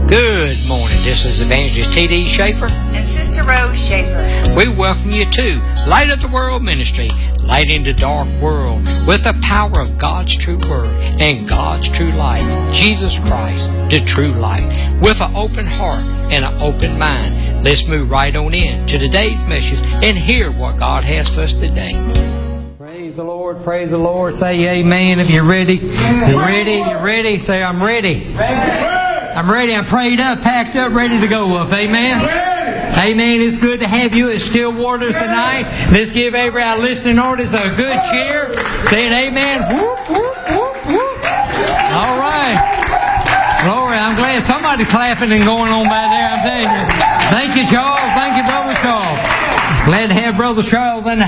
Good morning. This is Evangelist T.D. Schaefer and Sister Rose Schaefer. We welcome you to Light of the World Ministry, lighting the dark world with the power of God's true word and God's true light, Jesus Christ, the true light. With an open heart and an open mind, let's move right on in to today's message and hear what God has for us today. Praise the Lord, praise the Lord. Say amen if you're ready. You're ready, you're ready. Say, I'm ready. I'm ready. I'm prayed up, packed up, ready to go up. Amen. Amen. It's good to have you at Stillwater tonight. Let's give every our listening audience a good cheer. Saying amen. Whoop, whoop, whoop, whoop. All right. Glory. I'm glad somebody clapping and going on by there. I'm telling you. Thank you, Charles. Thank you, Brother Charles. Glad to have Brother Charles in the